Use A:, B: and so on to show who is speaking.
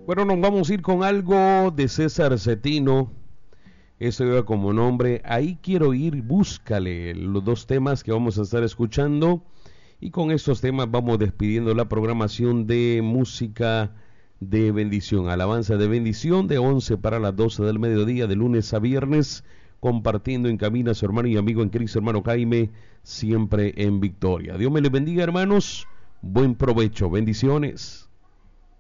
A: Bueno, nos vamos a ir con algo de César Cetino. Eso lleva como nombre Ahí quiero ir, búscale. Los dos temas que vamos a estar escuchando. Y con estos temas vamos despidiendo la programación de música de bendición. Alabanza de bendición de 11 para las 12 del mediodía, de lunes a viernes. Compartiendo en cabina a su hermano y amigo en Cristo, hermano Jaime, siempre en victoria. Dios me les bendiga, hermanos. Buen provecho. Bendiciones.